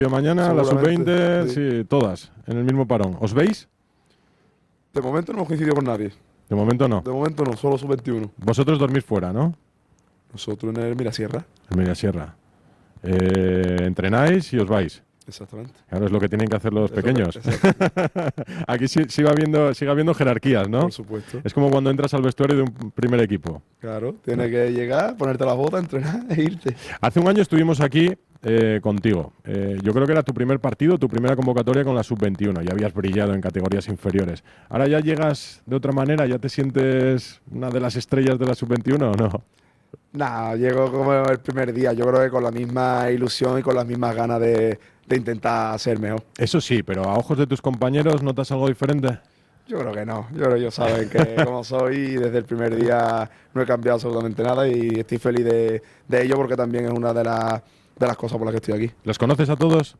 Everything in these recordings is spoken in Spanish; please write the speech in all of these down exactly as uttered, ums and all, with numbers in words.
mañana, la sub veinte, sí. sí, todas, en el mismo parón. ¿Os veis? De momento no hemos coincidido con nadie. De momento no. De momento no, solo sub veintiuno. Vosotros dormís fuera, ¿no? Nosotros en el Mirasierra. En Mediasierra. Eh, entrenáis y os vais. Exactamente. Claro, es lo que tienen que hacer los Eso, pequeños. exacto. Aquí sí, sigue, habiendo, sigue habiendo jerarquías, ¿no? Por supuesto. Es como cuando entras al vestuario de un primer equipo. Claro, tienes que llegar, ponerte las botas, entrenar e irte. Hace un año estuvimos aquí eh, contigo. Eh, yo creo que era tu primer partido, tu primera convocatoria con la sub veintiuno. Ya habías brillado en categorías inferiores. Ahora ya llegas de otra manera, ya te sientes una de las estrellas de la sub veintiuno, ¿o no? Nada, llego como el primer día, yo creo que con la misma ilusión y con las mismas ganas de, de intentar ser mejor. Eso sí, pero a ojos de tus compañeros, ¿notas algo diferente? Yo creo que no, yo creo que ellos saben que como soy y desde el primer día no he cambiado absolutamente nada y estoy feliz de, de ello porque también es una de, las de las cosas por las que estoy aquí. ¿Los conoces a todos?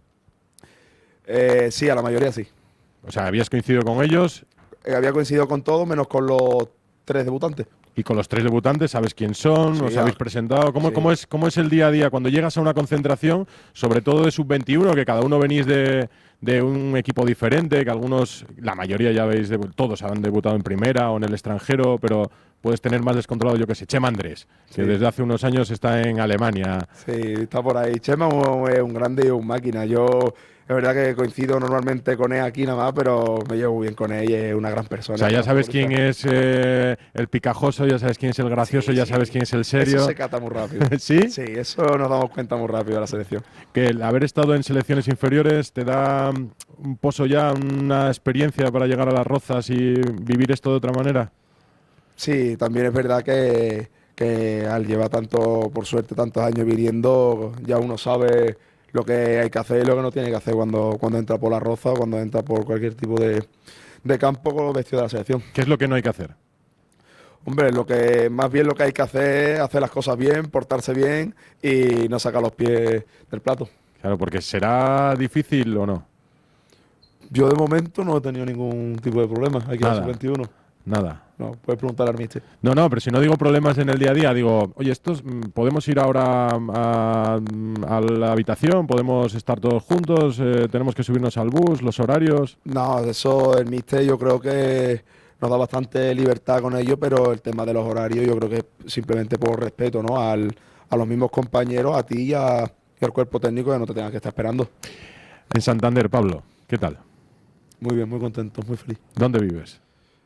Eh, sí, a la mayoría sí. O sea, habías coincidido con ellos Eh, había coincidido con todos menos con los tres debutantes. y con los tres debutantes, ¿sabes quién son? Sí, ¿Os habéis ah, presentado? ¿Cómo, sí. cómo es, ¿Cómo es el día a día cuando llegas a una concentración, sobre todo de sub veintiuno, que cada uno venís de, de un equipo diferente, que algunos, la mayoría ya veis, debu- todos han debutado en primera o en el extranjero, pero puedes tener más descontrolado, yo que sé, Chema Andrés, que Sí. desde hace unos años está en Alemania. Sí, está por ahí. Chema es un grande y un máquina. Yo, es verdad que coincido normalmente con él aquí nada más, pero me llevo bien con él y es una gran persona. O sea, ya una sabes futbolista. quién es eh, el picajoso, ya sabes quién es el gracioso, Sí, ya sí. sabes quién es el serio. Eso se cata muy rápido. ¿Sí? Sí, eso nos damos cuenta muy rápido de la selección. Que el haber estado en selecciones inferiores te da mm, un pozo ya, una experiencia para llegar a las rozas y vivir esto de otra manera. Sí, también es verdad que, que al llevar tanto, por suerte, tantos años viviendo, ya uno sabe lo que hay que hacer y lo que no tiene que hacer cuando, cuando entra por la roza o cuando entra por cualquier tipo de, de campo con los vestidos de la selección. ¿Qué es lo que no hay que hacer? Hombre, lo que más bien lo que hay que hacer es hacer las cosas bien, portarse bien y no sacar los pies del plato. Claro, porque será difícil o no. Yo de momento no he tenido ningún tipo de problema aquí en la Nada. sub veintiuno. Nada. No, puedes preguntar al míster. No, no, pero si no digo problemas en el día a día, digo, oye, estos mm, podemos ir ahora a, a la habitación, podemos estar todos juntos, eh, tenemos que subirnos al bus, los horarios. No, eso el míster yo creo que nos da bastante libertad con ello, pero el tema de los horarios yo creo que es simplemente por respeto, ¿no? Al, a los mismos compañeros, a ti y, a- y al cuerpo técnico que no te tengan que estar esperando. En Santander, Pablo, ¿qué tal? Muy bien, muy contento, muy feliz. ¿Dónde vives?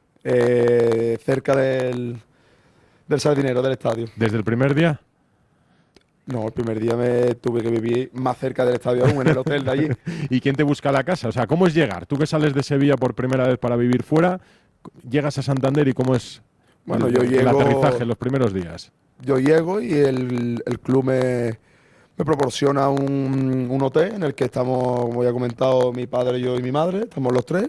Eh, cerca del, del Sardinero, del estadio. ¿Desde el primer día? No, el primer día me tuve que vivir más cerca del estadio aún, en el hotel de allí. ¿Y quién te busca la casa? O sea, ¿cómo es llegar? Tú que sales de Sevilla por primera vez para vivir fuera, llegas a Santander y cómo es Bueno, el, yo el llego- aterrizaje los primeros días. Yo llego y el, el club me, me proporciona un, un hotel en el que estamos, como ya he comentado, mi padre, yo y mi madre, estamos los tres.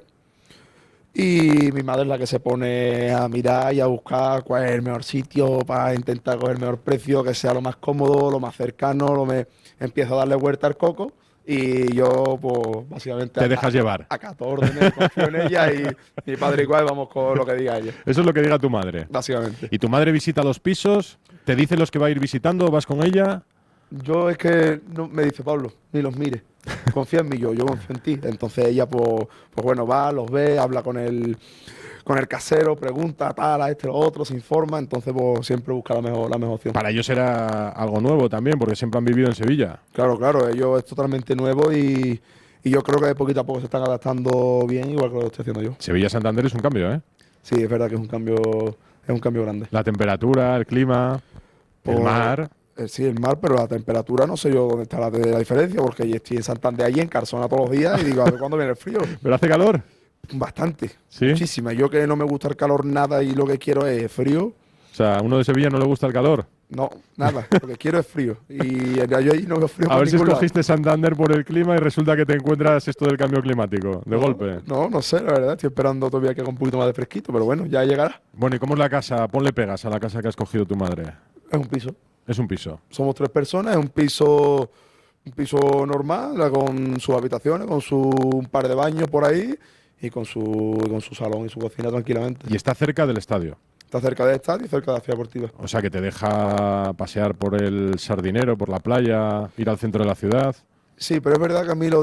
Y mi madre es la que se pone a mirar y a buscar cuál es el mejor sitio para intentar coger el mejor precio, que sea lo más cómodo, lo más cercano, lo me empiezo a darle vuelta al coco y yo, pues, básicamente... Te a- dejas llevar. Acato órdenes, confío en ella y mi padre igual, vamos con lo que diga ella, Eso es lo que diga tu madre. básicamente. ¿Y tu madre visita los pisos? ¿Te dice los que va a ir visitando? ¿Vas con ella? Yo es que no, me dice Pablo, ni los mire. Confía en mí, yo, yo confío en ti. Entonces ella, pues, pues bueno, va, los ve, habla con el, con el casero, pregunta, tal, a este, lo otro, se informa. Entonces, pues siempre busca la mejor, la mejor opción. Para ellos era algo nuevo también, porque siempre han vivido en Sevilla. Claro, claro, ellos es totalmente nuevo y, y yo creo que poquito a poco se están adaptando bien, igual que lo estoy haciendo yo. Sevilla-Santander es un cambio, ¿eh? Sí, es verdad que es un cambio, es un cambio grande. La temperatura, el clima, el Por- mar. Eh, sí, el mar, pero la temperatura no sé yo dónde está la, la diferencia, porque yo estoy en Santander allí, en Carzona todos los días, y digo, a ver cuándo viene el frío. ¿Pero hace calor? Bastante, ¿Sí? muchísima. Yo que no me gusta el calor nada y lo que quiero es frío, O sea, a uno de Sevilla no le gusta el calor. no, nada. Lo que quiero es frío. Y yo allí no veo frío A por ver si ningún lado. escogiste Santander por el clima y resulta que te encuentras esto del cambio climático, de No, golpe. No, no sé, la verdad. Estoy esperando todavía que haga un poquito más de fresquito, pero bueno, ya llegará. Bueno, ¿y cómo es la casa? Ponle pegas a la casa que ha escogido tu madre. Es un piso. Es un piso. Somos tres personas, es un piso, un piso normal, la- con sus habitaciones, con su un par de baños por ahí y con su, con su salón y su cocina tranquilamente. Y está cerca del estadio. Está cerca del estadio y cerca de la ciudad deportiva. O sea, que te deja pasear por el Sardinero, por la playa, ir al centro de la ciudad. Sí, pero es verdad que a mí lo